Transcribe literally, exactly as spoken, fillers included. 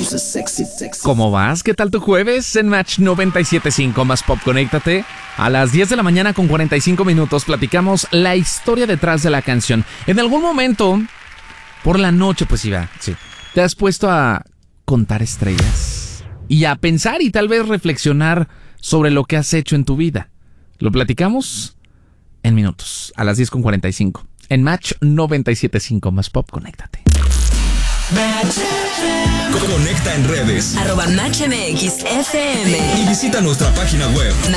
¿Cómo vas? ¿Qué tal tu jueves? En Match noventa y siete punto cinco más Pop, conéctate. A las diez de la mañana con cuarenta y cinco minutos platicamos la historia detrás de la canción. En algún momento, por la noche, pues iba, sí, te has puesto a contar estrellas y a pensar y tal vez reflexionar sobre lo que has hecho en tu vida. Lo platicamos en minutos, a las diez con cuarenta y cinco. En Match noventa y siete punto cinco más Pop, conéctate. Match Conecta en redes arroba Match M X F M y visita nuestra página web